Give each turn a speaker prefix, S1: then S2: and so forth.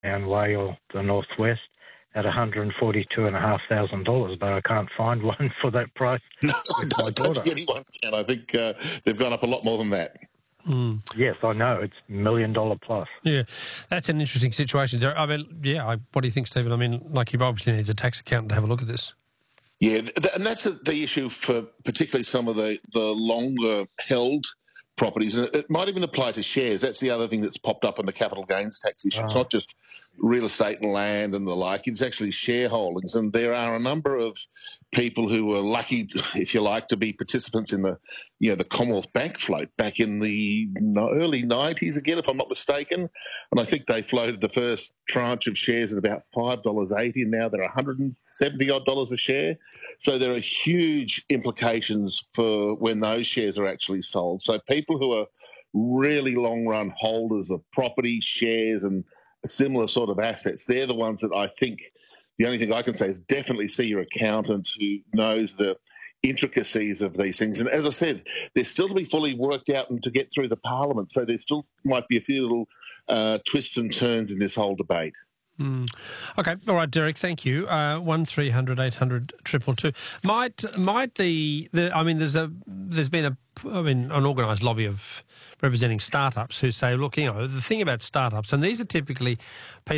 S1: and way or the northwest at $142,500, but I can't find one for that price.
S2: No,
S1: with
S2: I
S1: my
S2: don't
S1: daughter.
S2: think anyone can. I think they've gone up a lot more than that.
S1: Yes, I know. It's $1 million plus.
S3: Yeah, that's an interesting situation. I mean, what do you think, Stephen? I mean, like, you obviously need a tax accountant to have a look at this.
S2: Yeah, and that's the issue for particularly some of the longer held properties. And it might even apply to shares. That's the other thing that's popped up on the capital gains tax issue. It's not just real estate and land and the like. It's actually shareholdings. And there are a number of people who were lucky, if you like, to be participants in the Commonwealth Bank float back in the early 90s again, if I'm not mistaken. And I think they floated the first tranche of shares at about $5.80, and now they're $170 a share. So there are huge implications for when those shares are actually sold. So people who are really long-run holders of property, shares, and similar sort of assets, they're the ones that I think the only thing I can say is definitely see your accountant who knows the intricacies of these things. And as I said, they're still to be fully worked out and to get through the Parliament. So there still might be a few little twists and turns in this whole debate.
S3: Okay, all right, Derek. Thank you. 1300 800 222. Might there's been an organised lobby of representing startups who say, look, the thing about startups, and these are typically people